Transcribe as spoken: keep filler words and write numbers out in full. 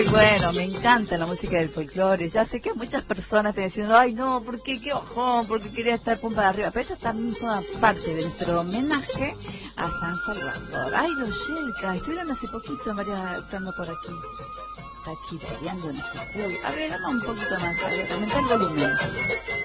bueno, me encanta la música del folclore. Ya sé que muchas personas están diciendo, ay no, ¿por qué? ¿Qué ojón? ¿Por qué quería estar pum para arriba? Pero esto también forma parte de nuestro homenaje a San Salvador. Ay, los Yelcas, estuvieron hace poquito, María, estando por aquí. Está aquí peleando nuestro juego. A ver, vamos un poquito más, a ver, aumentar el volumen.